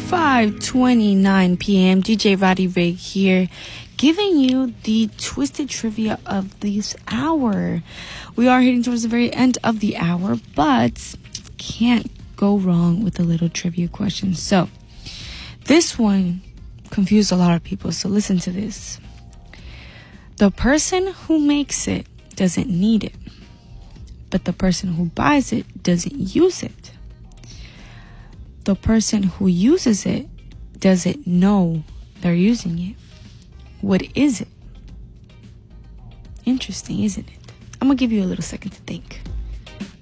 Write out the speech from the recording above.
5:29 p.m. DJ Roddy Ray here, giving you the twisted trivia of this hour. We are heading towards the very end of the hour, but can't go wrong with a little trivia question. So, this one confused a lot of people, so listen to this. The person who makes it doesn't need it, but the person who buys it doesn't use it. The person who uses it doesn't know they're using it. What is it? Interesting, isn't it? I'm gonna give you a little second to think.